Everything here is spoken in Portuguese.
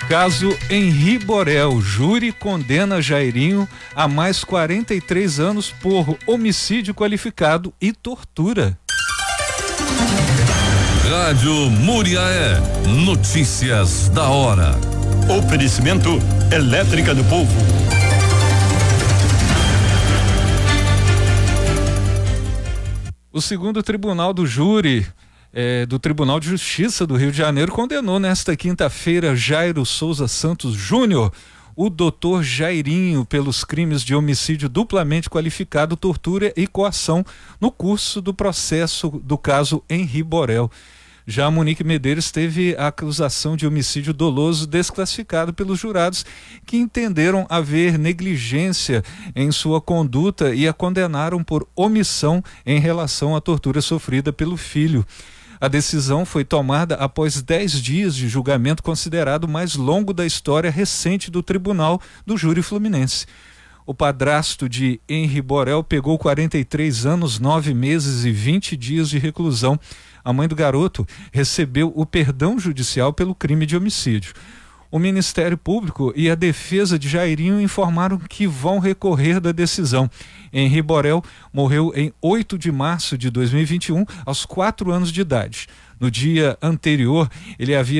Caso Henri Borel, júri condena Jairinho a mais 43 anos por homicídio qualificado e tortura. Rádio Muriaé, notícias da hora. Oferecimento Elétrica do Povo. O segundo tribunal do júri do Tribunal de Justiça do Rio de Janeiro condenou nesta quinta-feira Jairo Souza Santos Júnior, o doutor Jairinho, pelos crimes de homicídio duplamente qualificado, tortura e coação no curso do processo do caso Henri Borel. Já Monique Medeiros teve a acusação de homicídio doloso desclassificado pelos jurados, que entenderam haver negligência em sua conduta e a condenaram por omissão em relação à tortura sofrida pelo filho. A decisão foi tomada após 10 dias de julgamento, considerado o mais longo da história recente do Tribunal do Júri Fluminense. O padrasto de Henri Borel pegou 43 anos, 9 meses e 20 dias de reclusão. A mãe do garoto recebeu o perdão judicial pelo crime de homicídio. O Ministério Público e a defesa de Jairinho informaram que vão recorrer da decisão. Henri Borel morreu em 8 de março de 2021, aos 4 anos de idade. No dia anterior, ele havia